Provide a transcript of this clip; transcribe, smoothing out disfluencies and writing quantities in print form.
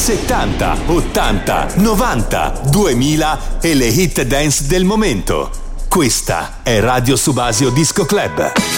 70, 80, 90, 2000 e le hit dance del momento. Questa è Radio Subasio Disco Club.